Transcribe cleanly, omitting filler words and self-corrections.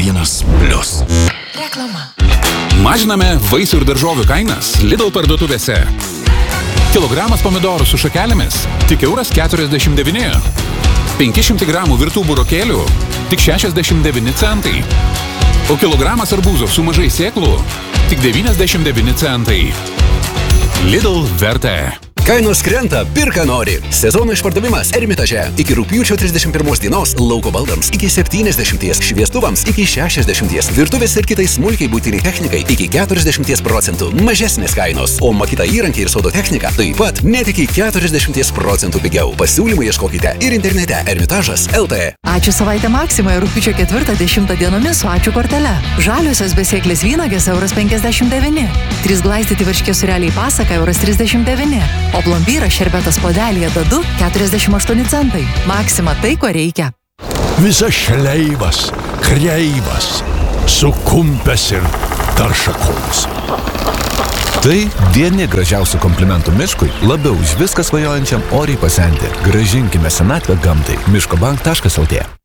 1+. Reklama. Mažiname vaisių ir daržovių kainas Lidl parduotuvėse. Kilogramas pomidorų su šakelėmis tik €1,49. 500 gramų virtų burokėlių tik 69 centai. O kilogramas arbūzo su mažai sėklų tik 99 centai. Lidl vertė. Kainos krenta, pirka nori. Sezono išpardavimas Ermitaže. Iki rugpjūčio 31 dienos lauko baldams iki 70, šviestuvams iki 60, virtuvės ir kitai smulkiai būtiniai technikai iki 40% mažesnės kainos. O Makita įrankiai ir sodo technika taip pat net iki 40% pigiau. Pasiūlymų ieškokite ir internete Ermitažas LT. Ačiū savaitę Maksimoje rugpjūčio 4-10 dienomis su ačiū kortele. Žaliosios besėklės vynagės €59. 3 glaistyti varškės sūreliai pasaka €39. O plombyras šerbetas podelyje dadu 48 centai. Maksima tai, ko reikia. Visas šleivas, kreivas, sukumpęs ir taršakolis. Tai vieni gražiausių komplimentų miškui, labiau už viską svajojančiam oriai pasenti. Gražinkime senatvę gamtai. miškobank.lt